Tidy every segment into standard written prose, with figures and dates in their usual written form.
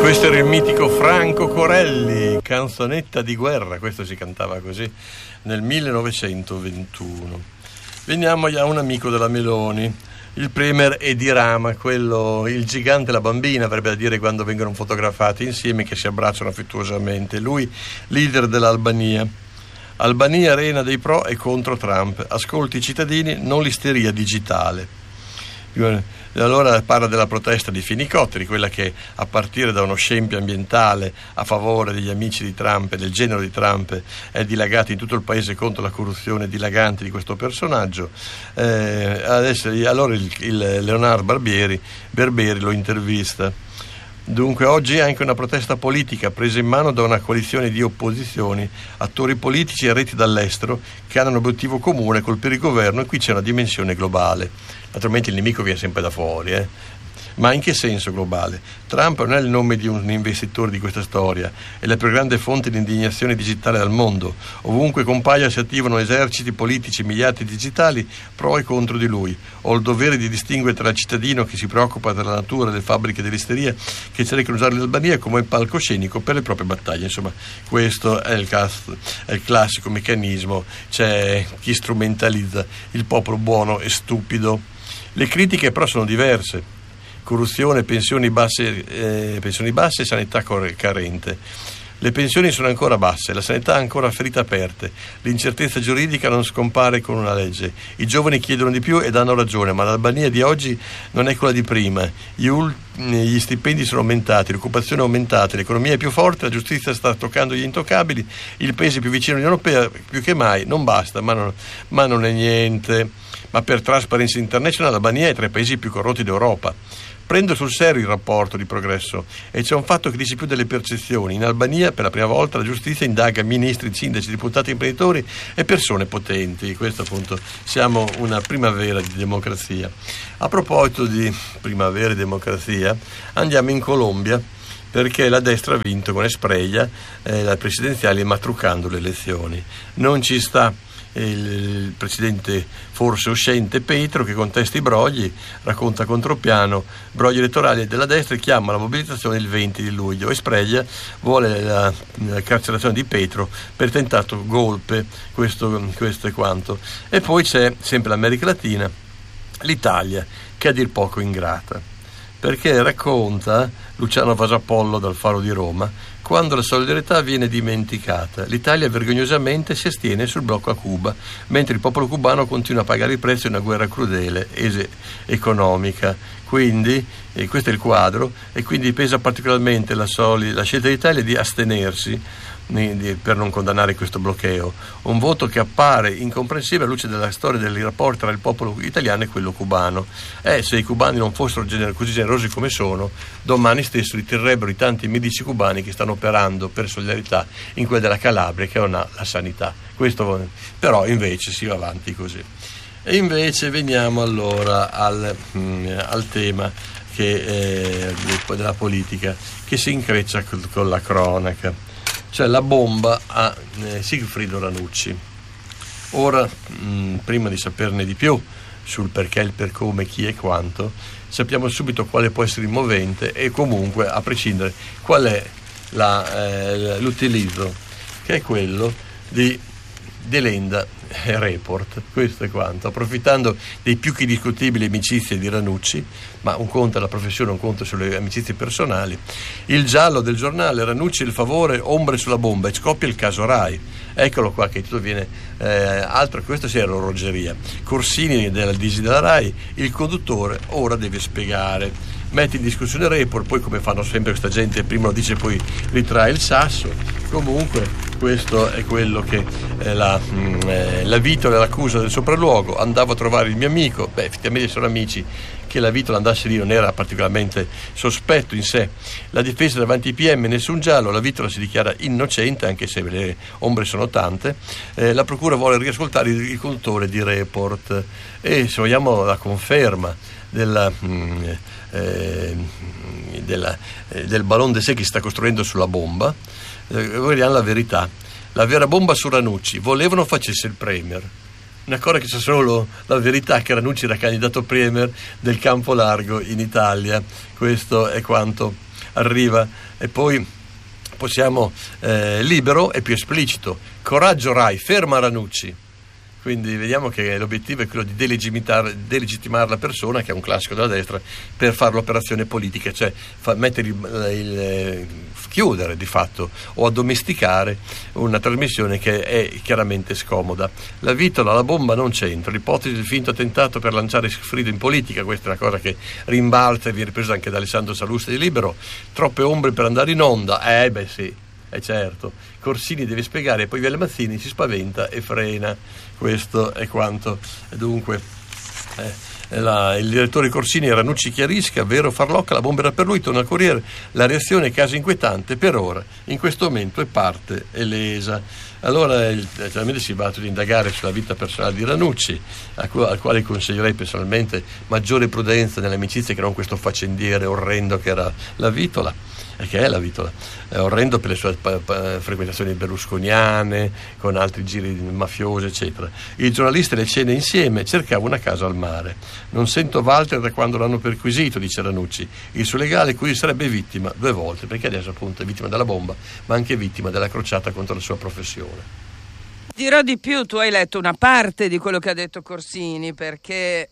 Questo era il mitico Franco Corelli, Canzonetta di guerra, questo si cantava così nel 1921. Veniamo a un amico della Meloni, il premier Edi Rama, quello, il gigante e la bambina, avrebbe da dire quando vengono fotografati insieme che si abbracciano affettuosamente. Lui, leader dell'Albania. Albania arena dei pro e contro Trump. Ascolti i cittadini, non l'isteria digitale. Allora parla della protesta di Finicotteri, quella che a partire da uno scempio ambientale a favore degli amici di Trump e del genero di Trump è dilagata in tutto il paese contro la corruzione dilagante di questo personaggio. Allora il Leonardo Berberi lo intervista. Dunque oggi è anche una protesta politica presa in mano da una coalizione di opposizioni, attori politici e reti dall'estero che hanno un obiettivo comune, colpire il governo, e qui c'è una dimensione globale. Naturalmente il nemico viene sempre da fuori, ma in che senso globale? Trump non è il nome di un investitore di questa storia, è la più grande fonte di indignazione digitale al mondo. Ovunque compaia si attivano eserciti politici, miliardi digitali pro e contro di lui. Ho il dovere di distinguere tra il cittadino che si preoccupa della natura delle fabbriche dell'isteria che cercano di usare l'Albania come palcoscenico per le proprie battaglie. Insomma, questo è il classico meccanismo. C'è chi strumentalizza il popolo buono e stupido. Le critiche però sono diverse. Corruzione, pensioni basse e sanità carente. Le pensioni sono ancora basse, la sanità ha ancora ferite aperte, l'incertezza giuridica non scompare con una legge. I giovani chiedono di più ed hanno ragione, ma l'Albania di oggi non è quella di prima. Gli stipendi sono aumentati, l'occupazione è aumentata, l'economia è più forte, la giustizia sta toccando gli intoccabili, il paese più vicino all'Unione Europea più che mai. Non basta, ma non è niente. Ma per Transparency International l'Albania è tra i paesi più corrotti d'Europa. Prendo sul serio il rapporto di progresso e c'è un fatto che dice più delle percezioni. In Albania per la prima volta la giustizia indaga ministri, sindaci, deputati, imprenditori e persone potenti. Questo appunto, siamo una primavera di democrazia. A proposito di primavera e democrazia, andiamo in Colombia perché la destra ha vinto con Esprella le presidenziali ma truccando le elezioni. Non ci sta il presidente forse uscente Petro che contesta i brogli, racconta contropiano, brogli elettorali della destra e chiama la mobilitazione il 20 di luglio. Esprella vuole la carcerazione di Petro per tentato golpe, questo è quanto. E poi c'è sempre l'America Latina, l'Italia, che è a dir poco ingrata, perché racconta Luciano Vasapollo dal Faro di Roma quando la solidarietà viene dimenticata. L'Italia vergognosamente si astiene sul blocco a Cuba, mentre il popolo cubano continua a pagare il prezzo di una guerra crudele economica. Quindi, questo è il quadro, e quindi pesa particolarmente la scelta dell'Italia di astenersi per non condannare questo bloqueo, un voto che appare incomprensibile alla luce della storia dei rapporti tra il popolo italiano e quello cubano. Se i cubani non fossero così generosi come sono, domani stesso riterrebbero i tanti medici cubani che stanno operando per solidarietà in quella della Calabria che non ha la sanità. Però invece si va avanti così. E invece veniamo allora al tema della politica che si increccia con la cronaca. Cioè la bomba a Sigfrido Ranucci. Ora, prima di saperne di più sul perché, il per come, chi e quanto, sappiamo subito quale può essere il movente e comunque, a prescindere, qual è l'utilizzo, che è quello di Delenda Report. Questo è quanto, approfittando dei più che discutibili amicizie di Ranucci, ma un conto è la professione, un conto sulle amicizie personali. Il giallo del giornale: Ranucci il favore, ombre sulla bomba, e scoppia il caso Rai. Eccolo qua che tutto viene altro che questo, sia l'orologeria. Corsini della Disi della Rai, il conduttore ora deve spiegare. Mette in discussione Report, poi come fanno sempre questa gente, prima lo dice poi ritrae il sasso. Comunque questo è quello che la Vitola e l'accusa del sopralluogo. Andavo a trovare il mio amico, effettivamente sono amici. Che la Vitola andasse lì non era particolarmente sospetto in sé. La difesa davanti ai PM, nessun giallo, la Vitola si dichiara innocente anche se le ombre sono tante. La procura vuole riascoltare il conduttore di Report e, se vogliamo, la conferma del ballon d'essai che si sta costruendo sulla bomba. Vediamo la verità. La vera bomba su Ranucci: volevano facesse il premier. Una cosa che c'è solo la verità, che Ranucci era candidato premier del campo largo in Italia. Questo è quanto arriva. E poi possiamo Libero è più esplicito: coraggio Rai, ferma Ranucci. Quindi vediamo che l'obiettivo è quello di delegittimare la persona, che è un classico della destra, per fare l'operazione politica, cioè chiudere di fatto o addomesticare una trasmissione che è chiaramente scomoda. La vitola, la bomba non c'entra. L'ipotesi del finto attentato per lanciare Sigfrido in politica, questa è una cosa che rimbalza e viene presa anche da Alessandro Sallusti di Libero. Troppe ombre per andare in onda? Sì, è certo. Corsini deve spiegare, e poi Viale Mazzini si spaventa e frena. Questo è quanto. Dunque il direttore Corsini e Ranucci chiarisca: vero Farlocca, la bomba era per lui, torna al Corriere, la reazione è caso inquietante, per ora in questo momento è parte lesa. Allora naturalmente si va ad indagare sulla vita personale di Ranucci, al quale consiglierei personalmente maggiore prudenza nelle amicizie che non questo faccendiere orrendo che era la Vitola, e che è la Vitola. È orrendo per le sue frequentazioni berlusconiane, con altri giri mafiosi eccetera. Il giornalista e le cene insieme, cercava una casa al mare. Non sento Walter da quando l'hanno perquisito, dice Ranucci. Il suo legale cui sarebbe vittima 2 volte, perché adesso appunto è vittima della bomba, ma anche vittima della crociata contro la sua professione. Dirò di più, tu hai letto una parte di quello che ha detto Corsini, perché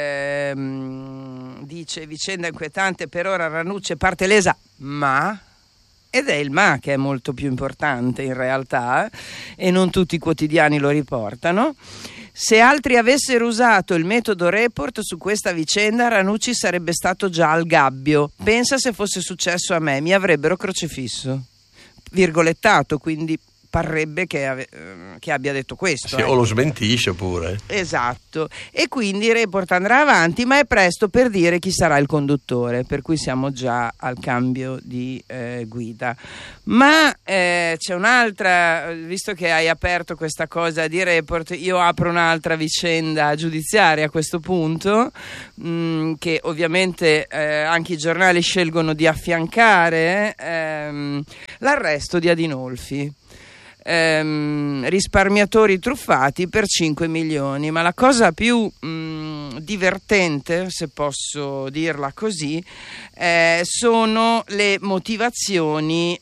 dice: vicenda inquietante, per ora Ranucci è parte lesa, ma... ed è il ma che è molto più importante in realtà, e non tutti i quotidiani lo riportano. Se altri avessero usato il metodo report su questa vicenda, Ranucci sarebbe stato già al gabbio. Pensa se fosse successo a me, mi avrebbero crocefisso. Virgolettato, quindi parrebbe che abbia detto questo. Sì, o lo smentisce pure. Esatto. E quindi il report andrà avanti, ma è presto per dire chi sarà il conduttore, per cui siamo già al cambio di guida. Ma c'è un'altra, visto che hai aperto questa cosa di report, io apro un'altra vicenda giudiziaria a questo punto, che ovviamente anche i giornali scelgono di affiancare, l'arresto di Adinolfi. Risparmiatori truffati per 5 milioni. Ma la cosa più divertente, se posso dirla così, sono le motivazioni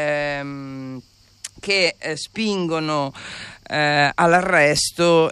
che spingono all'arresto,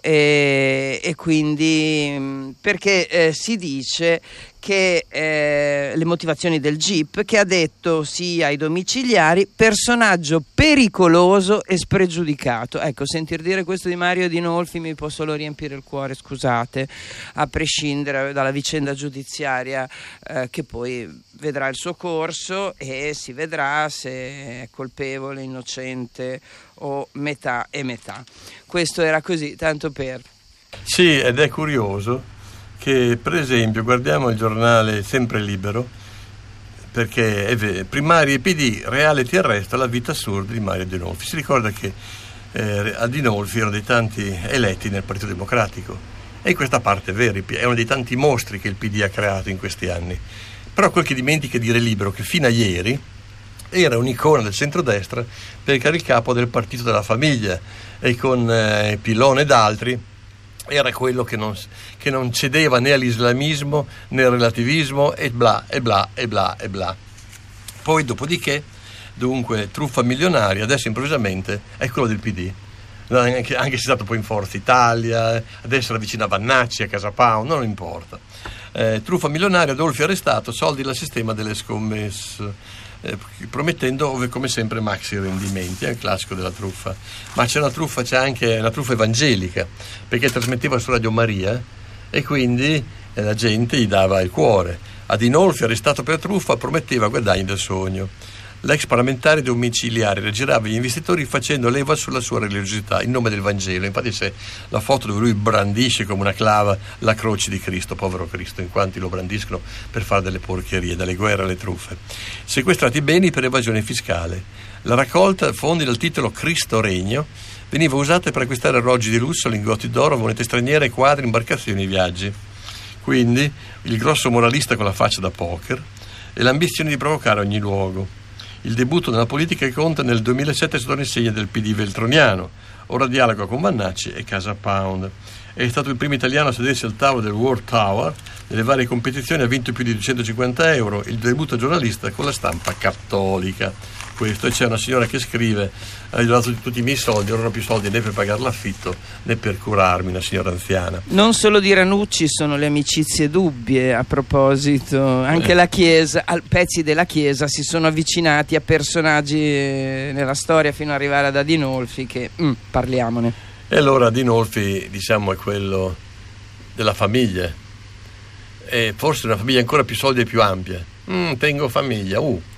e quindi perché si dice che le motivazioni del GIP, che ha detto sì ai domiciliari, personaggio pericoloso e spregiudicato. Ecco, sentir dire questo di Mario Adinolfi mi può solo riempire il cuore, scusate, a prescindere dalla vicenda giudiziaria che poi vedrà il suo corso e si vedrà se è colpevole, innocente o metà e metà. Questo era così, tanto per... Sì, ed è curioso che, per esempio, guardiamo il giornale sempre Libero, perché è Primari e PD, Reale ti arresta, la vita assurda di Mario Adinolfi. Si ricorda che Adinolfi era dei tanti eletti nel Partito Democratico, e questa parte è vera, è uno dei tanti mostri che il PD ha creato in questi anni. Però quel che dimentica dire Libero, che fino a ieri era un'icona del centrodestra, perché era il capo del partito della famiglia, e con Pillon ed altri era quello che non cedeva né all'islamismo né al relativismo, e bla e bla e bla e bla. Poi dopodiché, dunque, truffa milionaria, adesso improvvisamente è quello del PD, anche se è stato poi in Forza Italia, adesso era vicino a Vannacci, a Casa Pound, non importa. Truffa milionaria, Adolfi arrestato, soldi dal sistema delle scommesse, promettendo come sempre maxi rendimenti. È il classico della truffa. Ma c'è anche una truffa evangelica, perché trasmetteva su Radio Maria e quindi la gente gli dava il cuore. Adinolfi, arrestato per truffa, prometteva guadagni del sogno. L'ex parlamentare domiciliare raggirava gli investitori facendo leva sulla sua religiosità in nome del Vangelo. Infatti c'è la foto dove lui brandisce come una clava la croce di Cristo, povero Cristo, in quanti lo brandiscono per fare delle porcherie, dalle guerre alle truffe. Sequestrati beni per evasione fiscale. La raccolta fondi dal titolo Cristo Regno veniva usata per acquistare orologi di lusso, lingotti d'oro, monete straniere, quadri, imbarcazioni e viaggi. Quindi il grosso moralista con la faccia da poker e l'ambizione di provocare ogni luogo. Il debutto nella politica conta nel 2007 sotto l'insegna del PD veltroniano, ora dialoga con Vannacci e Casa Pound. È stato il primo italiano a sedersi al tavolo del World Tower, nelle varie competizioni, ha vinto più di 250 euro, il debutto giornalista con la stampa cattolica. Questo, e c'è una signora che scrive: ho dato tutti i miei soldi, non ho più soldi né per pagare l'affitto né per curarmi, una signora anziana. Non solo di Ranucci sono le amicizie dubbie, a proposito, anche la Chiesa, pezzi della Chiesa si sono avvicinati a personaggi nella storia fino ad arrivare ad Adinolfi, che parliamone. E allora Adinolfi, diciamo, è quello della famiglia, e forse una famiglia ancora più solida e più ampia. Tengo famiglia,